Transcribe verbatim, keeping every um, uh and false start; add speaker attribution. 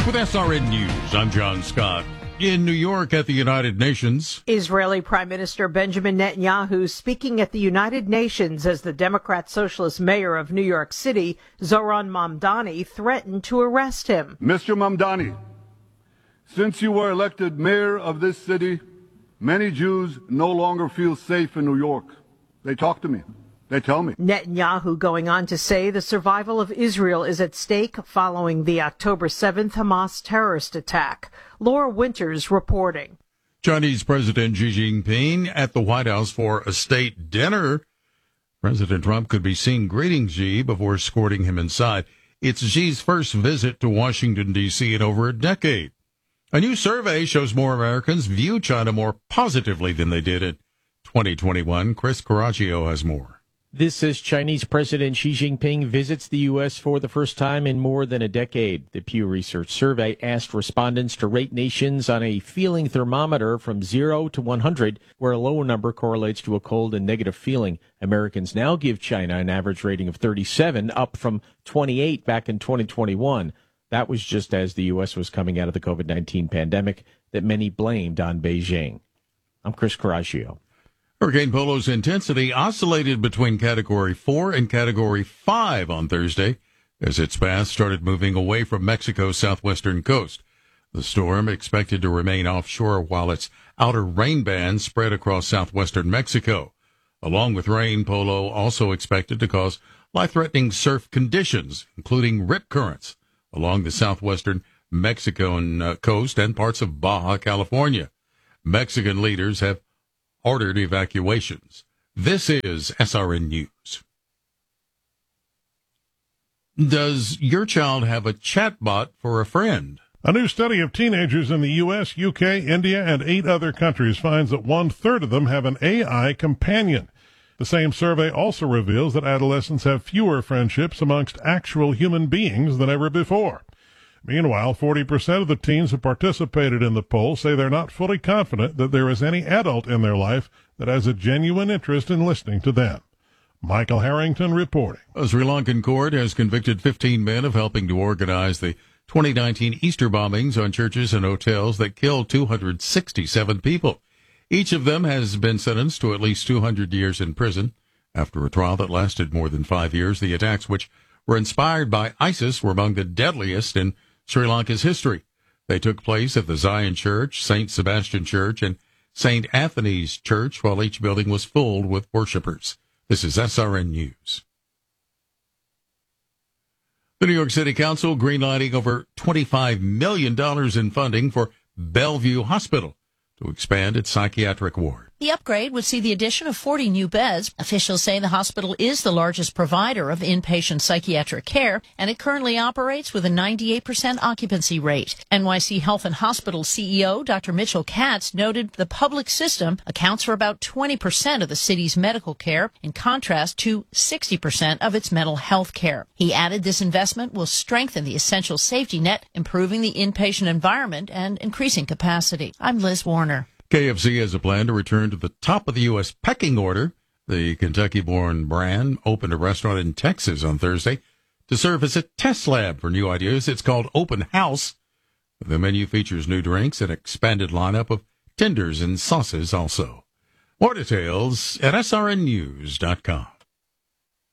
Speaker 1: with S R N News. I'm John Scott. In New York at the United Nations,
Speaker 2: Israeli Prime Minister Benjamin Netanyahu speaking at the United Nations as the Democrat Socialist mayor of New York City, Zoran Mamdani, threatened to arrest him.
Speaker 3: Mister Mamdani, since you were elected mayor of this city, many Jews no longer feel safe in New York. They talk to me. They tell me.
Speaker 2: Netanyahu going on to say the survival of Israel is at stake following the October seventh Hamas terrorist attack. Laura Winters reporting.
Speaker 1: Chinese President Xi Jinping at the White House for a state dinner. President Trump could be seen greeting Xi before escorting him inside. It's Xi's first visit to Washington, D C in over a decade. A new survey shows more Americans view China more positively than they did in twenty twenty-one. Chris Caraccio has more.
Speaker 4: This is Chinese President Xi Jinping visits the U S for the first time in more than a decade. The Pew Research survey asked respondents to rate nations on a feeling thermometer from zero to one hundred, where a lower number correlates to a cold and negative feeling. Americans now give China an average rating of thirty-seven, up from twenty-eight back in twenty twenty-one. That was just as the U S was coming out of the COVID nineteen pandemic that many blamed on Beijing. I'm Chris Caraccio.
Speaker 1: Hurricane Polo's intensity oscillated between Category four and Category five on Thursday as its path started moving away from Mexico's southwestern coast. The storm expected to remain offshore while its outer rain band spread across southwestern Mexico. Along with rain, Polo also expected to cause life-threatening surf conditions, including rip currents, along the southwestern Mexican uh, coast and parts of Baja California. Mexican leaders have ordered evacuations. This is S R N News. Does your child have a chatbot for a friend?
Speaker 5: A new study of teenagers in the U S, U K, India, and eight other countries finds that one-third of them have an A I companion. The same survey also reveals that adolescents have fewer friendships amongst actual human beings than ever before. Meanwhile, forty percent of the teens who participated in the poll say they're not fully confident that there is any adult in their life that has a genuine interest in listening to them. Michael Harrington reporting.
Speaker 1: A Sri Lankan court has convicted fifteen men of helping to organize the twenty nineteen Easter bombings on churches and hotels that killed two hundred sixty-seven people. Each of them has been sentenced to at least two hundred years in prison. After a trial that lasted more than five years, the attacks, which were inspired by ISIS, were among the deadliest in Sri Lanka's history. They took place at the Zion Church, Saint Sebastian Church, and Saint Anthony's Church, while each building was filled with worshipers. This is S R N News. The New York City Council greenlighting over twenty-five million dollars in funding for Bellevue Hospital to expand its psychiatric ward.
Speaker 6: The upgrade would see the addition of forty new beds. Officials say the hospital is the largest provider of inpatient psychiatric care, and it currently operates with a ninety-eight percent occupancy rate. N Y C Health and Hospital C E O Doctor Mitchell Katz noted the public system accounts for about twenty percent of the city's medical care, in contrast to sixty percent of its mental health care. He added this investment will strengthen the essential safety net, improving the inpatient environment and increasing capacity. I'm Liz Warner.
Speaker 1: K F C has a plan to return to the top of the U S pecking order. The Kentucky-born brand opened a restaurant in Texas on Thursday to serve as a test lab for new ideas. It's called Open House. The menu features new drinks and expanded lineup of tenders and sauces also. More details at S R N news dot com.